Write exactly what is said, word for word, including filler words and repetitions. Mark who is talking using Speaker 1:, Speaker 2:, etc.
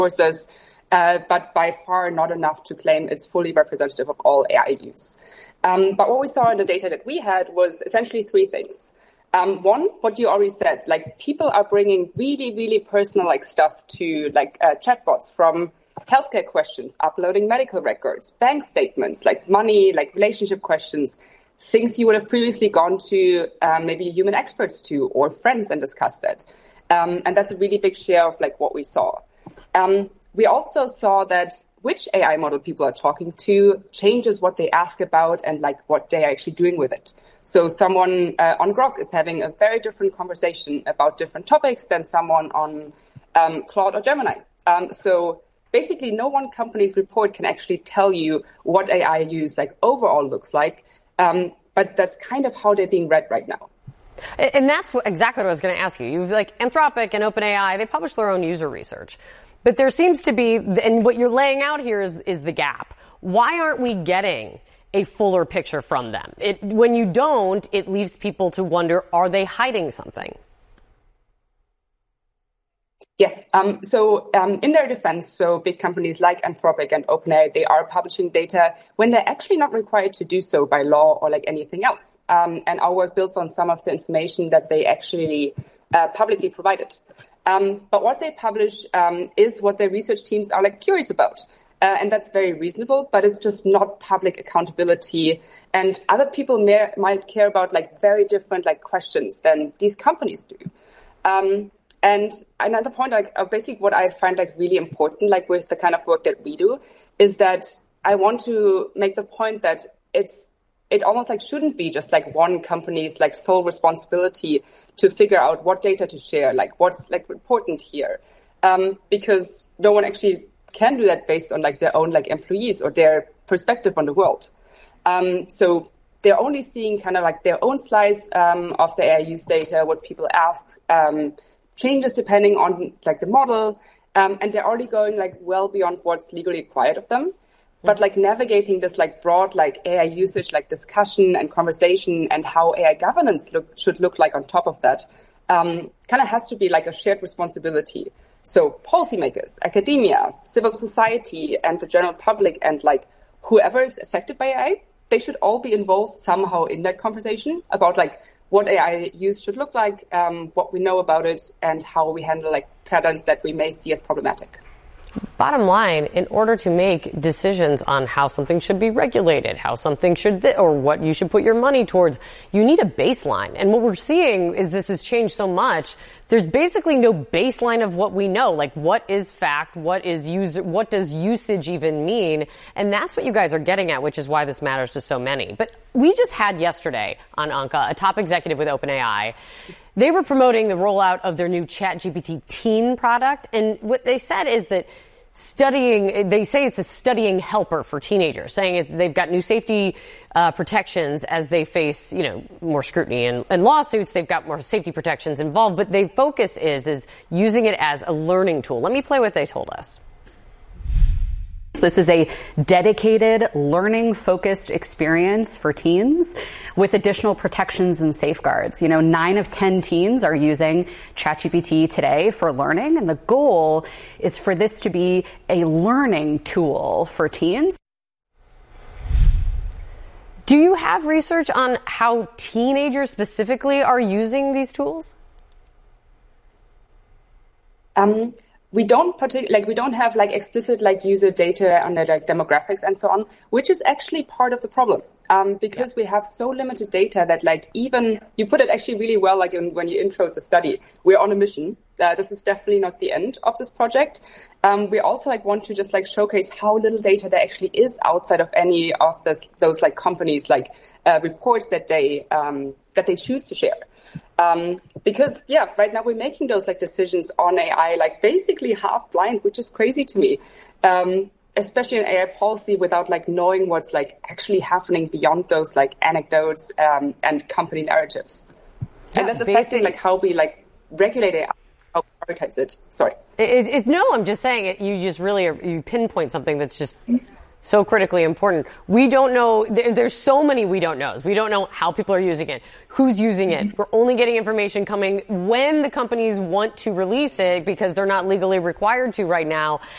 Speaker 1: sources, uh, but by far not enough to claim it's fully representative of all A I use. Um, but what we saw in the data that we had was essentially three things. Um, one, what you already said, like people are bringing really, really personal like stuff to like uh, chatbots, from healthcare questions, uploading medical records, bank statements, like money, like relationship questions, things you would have previously gone to um, maybe human experts to or friends and discussed it. Um, and that's a really big share of like what we saw. Um, we also saw that which A I model people are talking to changes what they ask about and like what they're actually doing with it. So someone uh, on Grok is having a very different conversation about different topics than someone on um, Claude or Gemini. Um, so basically no one company's report can actually tell you what A I use like overall looks like. Um, but that's kind of how they're being read right now.
Speaker 2: And that's what, exactly what I was going to ask you. You've like Anthropic and OpenAI, they publish their own user research. But there seems to be, and what you're laying out here is, is the gap. Why aren't we getting a fuller picture from them? It, when you don't, it leaves people to wonder, are they hiding something?
Speaker 1: Yes. Um, so um, in their defense, so big companies like Anthropic and OpenAI, they are publishing data when they're actually not required to do so by law or like anything else. Um, and our work builds on some of the information that they actually uh, publicly provided. Um, but what they publish um, is what their research teams are like curious about. Uh, and that's very reasonable, but it's just not public accountability. And other people may, might care about like very different like questions than these companies do. Um, and another point, like uh, basically what I find like really important, like with the kind of work that we do, is that I want to make the point that it's it almost like shouldn't be just like one company's like sole responsibility to figure out what data to share, like what's like important here. Um, because no one actually can do that based on like their own like employees or their perspective on the world. Um, so they're only seeing kind of like their own slice um, of the A I use data, what people ask, um, changes depending on like the model. Um, and they're already going like well beyond what's legally required of them. But like navigating this like broad like A I usage like discussion and conversation and how A I governance look, should look like on top of that um, kind of has to be like a shared responsibility. So policymakers, academia, civil society, and the general public, and like whoever is affected by A I, they should all be involved somehow in that conversation about like what A I use should look like, um, what we know about it, and how we handle like patterns that we may see as problematic.
Speaker 2: Bottom line, in order to make decisions on how something should be regulated, how something should, th- or what you should put your money towards, you need a baseline. And what we're seeing is this has changed so much. There's basically no baseline of what we know. Like, what is fact? What is user? What does usage even mean? And that's what you guys are getting at, which is why this matters to so many. But we just had yesterday on Anka a top executive with OpenAI. They were promoting the rollout of their new ChatGPT Teen product. And what they said is that studying, they say it's a studying helper for teenagers, saying it's, they've got new safety uh, protections as they face, you know, more scrutiny and, and lawsuits. They've got more safety protections involved. But the focus is, is using it as a learning tool. Let me play what they told us.
Speaker 3: This is a dedicated, learning-focused experience for teens with additional protections and safeguards. You know, nine of ten teens are using ChatGPT today for learning, and the goal is for this to be a learning tool for teens.
Speaker 2: Do you have research on how teenagers specifically are using these tools?
Speaker 1: Um. We don't partic- like we don't have like explicit like user data on the like demographics and so on, which is actually part of the problem. Um, because yeah. we have so limited data that like even you put it actually really well, like in, when you introed the study, we're on a mission. Uh, this is definitely not the end of this project. Um, we also like want to just like showcase how little data there actually is outside of any of this, those like companies like uh, reports that they um, that they choose to share. Um, because, yeah, right now we're making those like decisions on A I, like basically half blind, which is crazy to me, um, especially in A I policy without like knowing what's like actually happening beyond those like anecdotes um, and company narratives. Yeah, and that's affecting like how we like regulate A I, how we prioritize it. Sorry.
Speaker 2: It, it, no, I'm just saying it. You just really are, you pinpoint something that's just So critically important. We don't know, there, there's so many we don't know. We don't know how people are using it, who's using it. We're only getting information coming when the companies want to release it because they're not legally required to right now.